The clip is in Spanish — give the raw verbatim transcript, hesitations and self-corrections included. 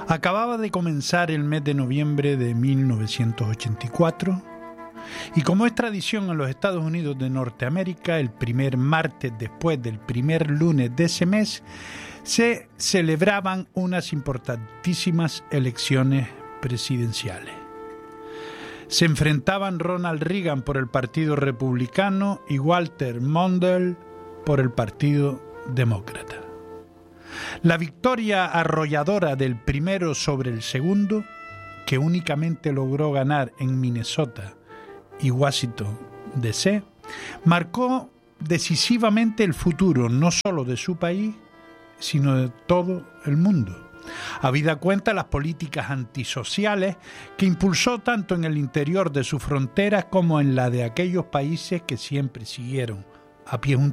Acababa de comenzar el mes de noviembre de mil novecientos ochenta y cuatro y como es tradición en los Estados Unidos de Norteamérica, el primer martes después del primer lunes de ese mes se celebraban unas importantísimas elecciones presidenciales. Se enfrentaban Ronald Reagan por el Partido Republicano y Walter Mondale por el Partido Demócrata. La victoria arrolladora del primero sobre el segundo, que únicamente logró ganar en Minnesota y Washington D C, marcó decisivamente el futuro no solo de su país, sino de todo el mundo, habida cuenta las políticas antisociales que impulsó tanto en el interior de sus fronteras como en la de aquellos países que siempre siguieron a pie juntos